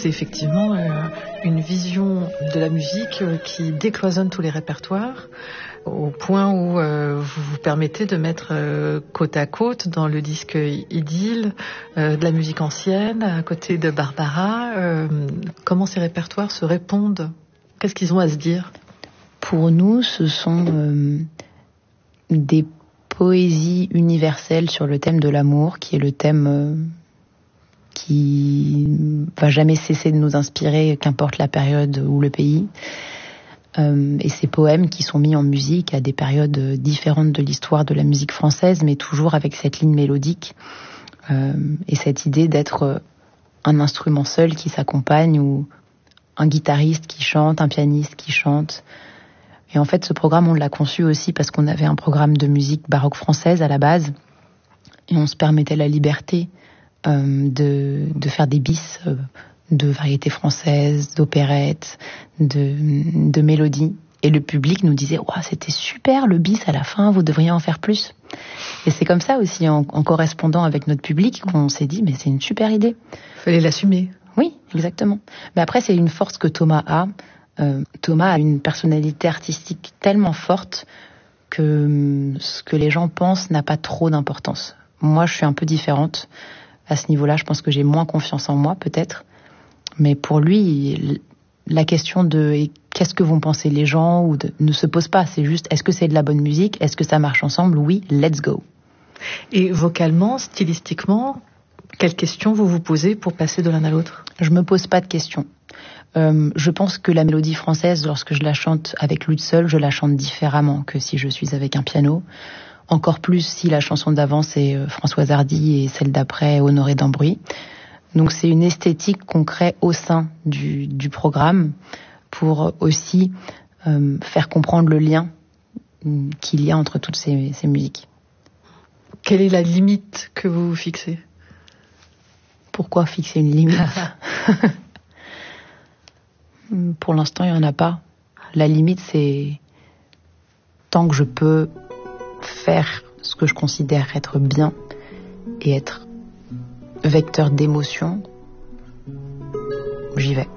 c'est effectivement une vision de la musique qui décloisonne tous les répertoires, au point où vous vous permettez de mettre côte à côte dans le disque Idylle de la musique ancienne, à côté de Barbara. Comment ces répertoires se répondent? Qu'est-ce qu'ils ont à se dire? Pour nous, ce sont des poésies universelles sur le thème de l'amour, qui est le thème qui va jamais cesser de nous inspirer, qu'importe la période ou le pays. Et ces poèmes qui sont mis en musique à des périodes différentes de l'histoire de la musique française, mais toujours avec cette ligne mélodique et cette idée d'être un instrument seul qui s'accompagne, ou un guitariste qui chante, un pianiste qui chante. Et en fait, ce programme, on l'a conçu aussi parce qu'on avait un programme de musique baroque française à la base, et on se permettait la liberté de faire des bis de variétés françaises, d'opérettes, de mélodies. Et le public nous disait « Wow, c'était super le bis à la fin, vous devriez en faire plus ». Et c'est comme ça aussi, en correspondant avec notre public, qu'on s'est dit « Mais c'est une super idée ». Fallait l'assumer. Oui, exactement. Mais après, c'est une force que Thomas a. Thomas a une personnalité artistique tellement forte que ce que les gens pensent n'a pas trop d'importance. Moi, je suis un peu différente. À ce niveau-là, je pense que j'ai moins confiance en moi, peut-être. Mais pour lui, la question de qu'est-ce que vont penser les gens ne se pose pas. C'est juste, est-ce que c'est de la bonne musique? Est-ce que ça marche ensemble? Oui, let's go. Et vocalement, stylistiquement, quelles questions vous vous posez pour passer de l'un à l'autre? Je me pose pas de questions. Je pense que la mélodie française, lorsque je la chante avec luth seul, je la chante différemment que si je suis avec un piano. Encore plus si la chanson d'avant c'est Françoise Hardy et celle d'après Honoré d'Ambruy. Donc c'est une esthétique qu'on crée au sein du programme pour aussi faire comprendre le lien qu'il y a entre toutes ces musiques. Quelle est la limite que vous vous fixez? Pourquoi fixer une limite? Pour l'instant, il n'y en a pas. La limite, c'est tant que je peux faire ce que je considère être bien et être vecteur d'émotion, j'y vais.